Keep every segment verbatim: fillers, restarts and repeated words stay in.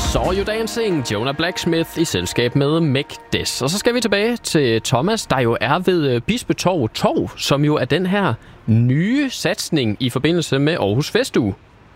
Saw You Dancing, Jonah Blacksmith i selskab med Mekdes. Og så skal vi tilbage til Thomas, der jo er ved Bispetorv Torv, som jo er den her nye satsning i forbindelse med Aarhus Festuge.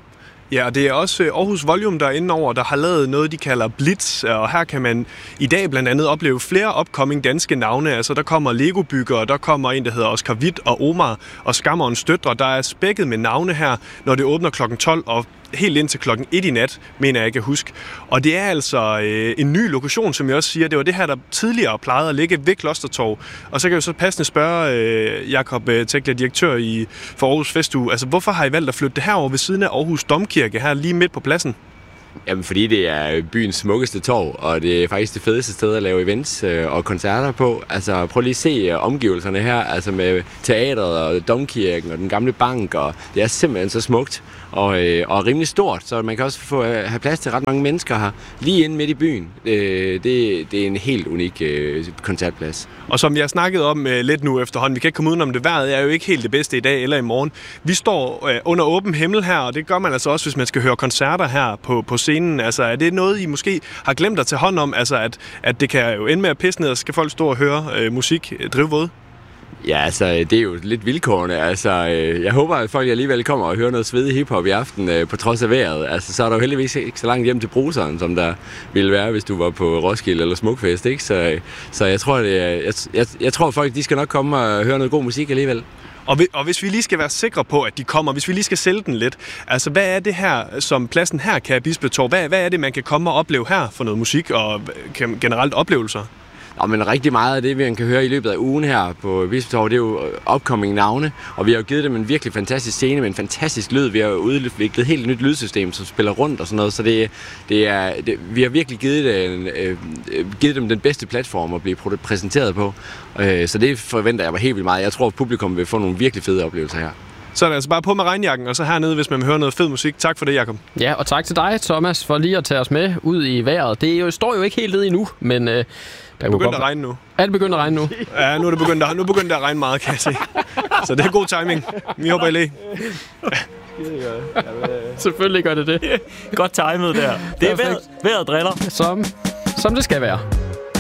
Ja, og det er også Aarhus Volume, der er inde over, der har lavet noget, de kalder Blitz, og her kan man i dag blandt andet opleve flere upcoming danske navne. Altså, der kommer Lego-byggere, der kommer en, der hedder Oscar Witt og Omar og Skammerens Døtre. Der er spækket med navne her, når det åbner klokken tolv og helt ind til klokken et i nat, mener jeg ikke at huske. Og det er altså øh, en ny lokation, som jeg også siger. Det var det her, der tidligere plejede at ligge ved Klostertorv. Og så kan jeg jo så passende spørge øh, Jakob Tekla, direktør i, for Aarhus Festuge. Altså, hvorfor har I valgt at flytte det herover ved siden af Aarhus Domkirke, her lige midt på pladsen? Jamen, fordi det er byens smukkeste torv, og det er faktisk det fedeste sted at lave events øh, og koncerter på. Altså, prøv lige at se øh, omgivelserne her, altså med teatret og Domkirken og den gamle bank, og det er simpelthen så smukt og, øh, og rimelig stort, så man kan også få, øh, have plads til ret mange mennesker her, lige inde midt i byen. Øh, det, det er en helt unik øh, koncertplads. Og som vi har snakket om øh, lidt nu efterhånden, vi kan ikke komme udenom det, vejret er jo ikke helt det bedste i dag eller i morgen. Vi står øh, under åben himmel her, og det gør man altså også, hvis man skal høre koncerter her på, på scenen. Altså, er det noget, I måske har glemt at tage hånd om? Altså, at, at det kan jo ende med at pisse ned, og skal folk stå og høre øh, musik øh, drive våde? Ja, altså, det er jo lidt vilkårende. Altså, øh, jeg håber, at folk alligevel kommer og hører noget svedig hiphop i aften, øh, på trods af vejret. Altså, så er der jo heldigvis ikke så langt hjem til Bruseren, som der ville være, hvis du var på Roskilde eller Smukfest, ikke? Så, øh, så jeg tror, det er, jeg, jeg, jeg tror, folk de skal nok komme og høre noget god musik alligevel. Og, vi, og hvis vi lige skal være sikre på, at de kommer, hvis vi lige skal sælge den lidt, altså hvad er det her, som pladsen her kan Bispetorv, hvad, hvad er det, man kan komme og opleve her for noget musik og generelt oplevelser? Ja, men rigtig meget af det, vi kan høre i løbet af ugen her på Bispetorv, det er jo upcoming navne, og vi har jo givet dem en virkelig fantastisk scene med en fantastisk lyd. Vi har udviklet et helt nyt lydsystem, som spiller rundt og sådan noget, så det, det er, det, vi har virkelig givet, det, øh, givet dem den bedste platform at blive præsenteret på, øh, så det forventer jeg mig helt vildt meget. Jeg tror, at publikum vil få nogle virkelig fede oplevelser her. Så er det altså bare på med regnjakken, og så hernede, hvis man vil høre noget fed musik. Tak for det, Jakob. Ja, og tak til dig, Thomas, for lige at tage os med ud i vejret. Det jo, står jo ikke helt ned endnu, men øh, det er begyndt at regne nu. Er det begyndt at regne nu? Ja, nu er det begyndt at, nu begynder det at regne meget, kan jeg se. Så det er god timing. Vi håber, I læ. Selvfølgelig gør det det. Godt timet der. Det er vejret, vejret driller. Som, som det skal være.